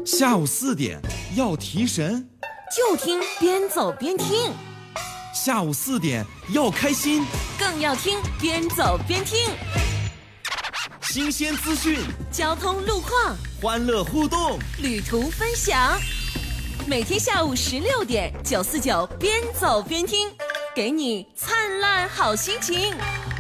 下午4点要提神， 就听边走边听。 下午4点要开心， 更要听边走边听。 新鲜资讯， 交通路况， 欢乐互动， 旅途分享。每天下午16点，949边走边听，给你灿烂好心情。